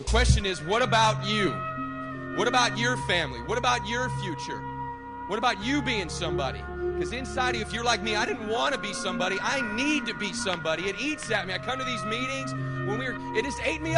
question is, what about you? What about your family? What about your future? What about you being somebody? Because inside of you, if you're like me, I didn't want to be somebody. I need to be somebody. It eats at me. I come to these meetings it just ate me up.